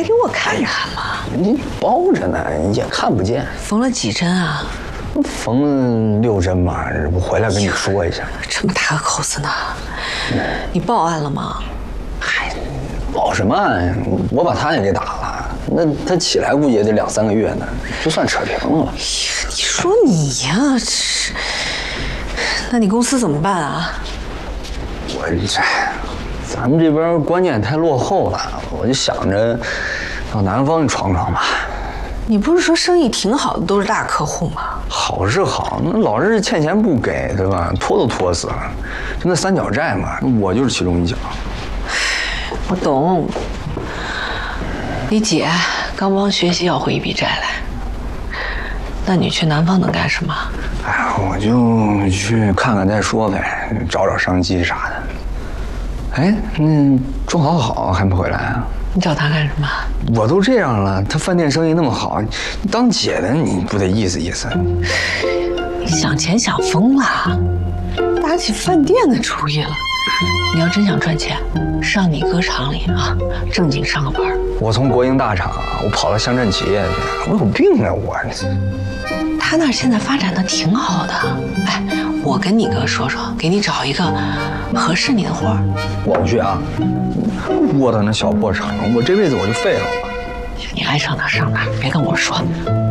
开给我看看嘛。 你包着呢，也看不见。 缝了几针啊？ 缝了6针吧，我回来跟你说一下。 这么大个口子呢？你报案了吗？ 嗨，报什么案？我把他也给打了，那他起来估计也得2、3个月呢，就算扯平了吧。 你说你呀，那你公司怎么办啊？ 咱们这边观念太落后了，我就想着到南方闯闯吧。 你不是说生意挺好的，都是大客户吗？ 好是好，那老是欠钱不给，对吧？拖都拖死了，就那3角债嘛，我就是其中一角。 我懂。你姐刚帮学习要回一笔债来，那你去南方能干什么？ 哎呀，我就去看看再说呗，找找商机啥的。哎，那钟好还没回来啊？ 你找他干什么？ 我都这样了，他饭店生意那么好，当姐的你不得意思意思？ 你想钱想疯了，打起饭店的主意了。你要真想赚钱，上你哥厂里啊，正经上个班。 我从国营大厂我跑到乡镇企业去，我有病啊我！ 他那儿现在发展的挺好的，哎，我跟你哥说说，给你找一个合适你的活儿。 我不去啊，窝到那小破厂，我这辈子我就废了。 你爱上哪儿上哪儿，别跟我说。